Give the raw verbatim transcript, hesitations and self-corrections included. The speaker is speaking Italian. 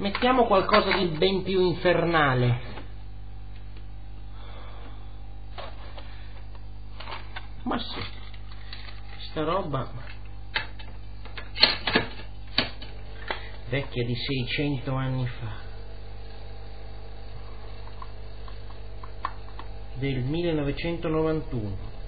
Mettiamo qualcosa di ben più infernale. Ma sì, questa roba vecchia di seicento anni fa, del millenovecentonovantuno.